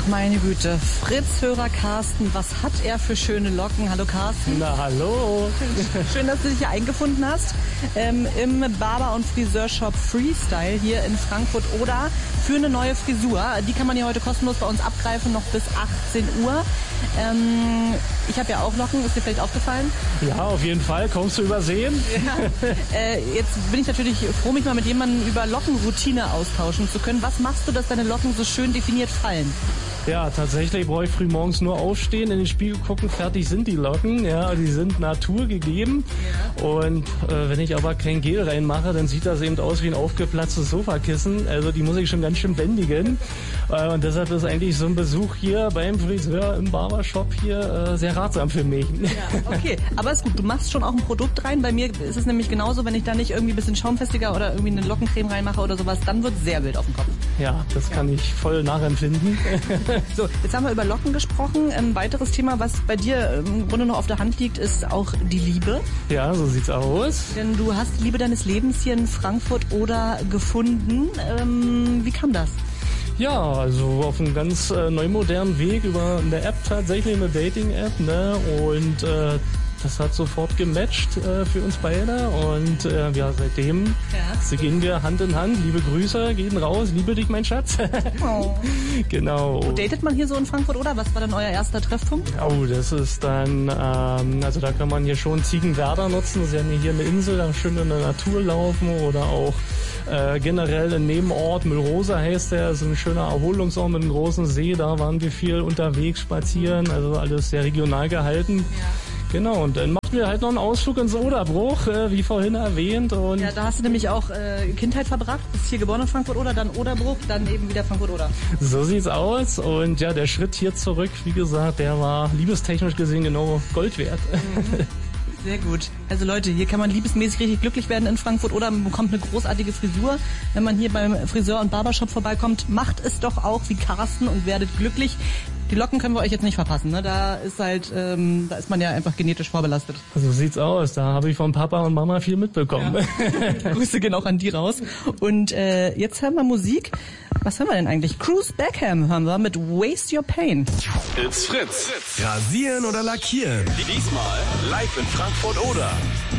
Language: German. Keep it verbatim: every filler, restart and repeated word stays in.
meine Güte, Fritz-Hörer Carsten, was hat er für schöne Locken? Hallo Carsten. Na, hallo. Schön, dass du dich hier eingefunden hast. Ähm, Im Barber- und Friseurshop Freestyle hier in Frankfurt oder für eine neue Frisur. Die kann man hier heute kostenlos bei uns abgreifen, noch bis achtzehn Uhr. Ähm, ich habe ja auch Locken, ist dir vielleicht aufgefallen? Ja, auf jeden Fall, kaum zu übersehen. Ja. Äh, jetzt bin ich natürlich froh, mich mal mit jemandem über Lockenroutine austauschen zu können. Was machst du, dass deine Locken so schön definiert fallen? Ja, tatsächlich brauche ich früh morgens nur aufstehen, in den Spiegel gucken, fertig sind die Locken. Ja, die sind naturgegeben. Ja. Und äh, wenn ich aber kein Gel reinmache, dann sieht das eben aus wie ein aufgeplatztes Sofakissen. Also die muss ich schon ganz schön bändigen. Äh, und deshalb ist eigentlich so ein Besuch hier beim Friseur im Barbershop hier äh, sehr ratsam für mich. Ja, okay. Aber ist gut, du machst schon auch ein Produkt rein. Bei mir ist es nämlich genauso, wenn ich da nicht irgendwie ein bisschen schaumfestiger oder irgendwie eine Lockencreme reinmache oder sowas, dann wird es sehr wild auf dem Kopf. Ja, das kann ja. ich voll nachempfinden. So, jetzt haben wir über Locken gesprochen. Ein weiteres Thema, was bei dir im Grunde noch auf der Hand liegt, ist auch die Liebe. Ja, so sieht's aus. Denn du hast die Liebe deines Lebens hier in Frankfurt oder gefunden. Ähm, wie kam das? Ja, also auf einem ganz äh, neumodernen Weg über eine App, tatsächlich eine Dating-App, ne? Und äh, das hat sofort gematcht äh, für uns beide und äh, ja, seitdem ja. gehen wir Hand in Hand. Liebe Grüße, gehen raus, liebe dich, mein Schatz. Oh. Genau. Wo datet man hier so in Frankfurt oder? Was war dann euer erster Treffpunkt? Oh, das ist dann, ähm, also da kann man hier schon Ziegenwerder nutzen. Das ist ja hier eine Insel, da schön in der Natur laufen oder auch äh, generell ein Nebenort, Müllrose heißt der, ist ein schöner Erholungsort mit einem großen See. Da waren wir viel unterwegs, spazieren, also alles sehr regional gehalten. Ja. Genau, und dann machen wir halt noch einen Ausflug ins Oderbruch, äh, wie vorhin erwähnt. Und ja, da hast du nämlich auch äh, Kindheit verbracht, bist hier geboren in Frankfurt-Oder, dann Oderbruch, dann eben wieder Frankfurt-Oder. So sieht's aus und ja, der Schritt hier zurück, wie gesagt, der war liebestechnisch gesehen genau Gold wert. Mhm. Sehr gut. Also Leute, hier kann man liebesmäßig richtig glücklich werden in Frankfurt oder man bekommt eine großartige Frisur. Wenn man hier beim Friseur- und Barbershop vorbeikommt, macht es doch auch wie Carsten und werdet glücklich. Die Locken können wir euch jetzt nicht verpassen, ne? Da ist halt, ähm, da ist man ja einfach genetisch vorbelastet. So sieht's aus. Da habe ich von Papa und Mama viel mitbekommen. Ja. Grüße gehen auch an die raus. Und äh, jetzt hören wir Musik. Was hören wir denn eigentlich? Cruise Beckham hören wir mit Waste Your Pain. It's Fritz. Rasieren oder lackieren? Diesmal live in Frankfurt-Oder.